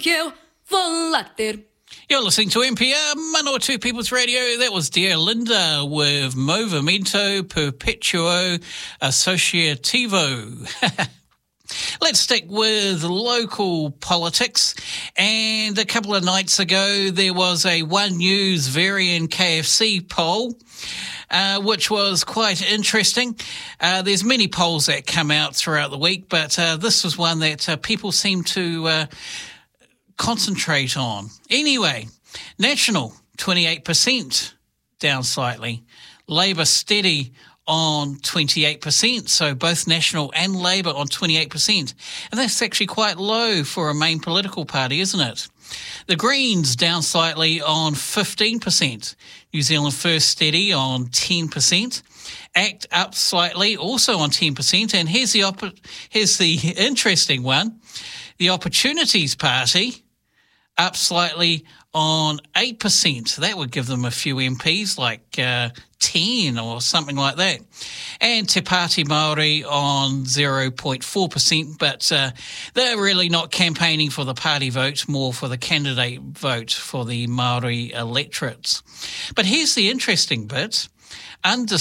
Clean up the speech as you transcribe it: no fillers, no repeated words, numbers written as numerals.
Thank you for letting. You're listening to NPR, Manawatu People's Radio. That was Dear Linda with Movimento Perpetuo Associativo. Let's stick with local politics. And a couple of nights ago, there was a One News Varian KFC poll, which was quite interesting. There's many polls that come out throughout the week, but this was one that people seem to concentrate on. Anyway, National, 28%, down slightly. Labour steady on 28%, so both National and Labour on 28%. And that's actually quite low for a main political party, isn't it? The Greens down slightly on 15%. New Zealand First steady on 10%. ACT up slightly, also on 10%. And here's the interesting one. The Opportunities Party up slightly on 8%. That would give them a few MPs, like 10 or something like that. And Te Pāti Māori on 0.4%, but they're really not campaigning for the party vote, more for the candidate vote for the Māori electorates. But here's the interesting bit. Under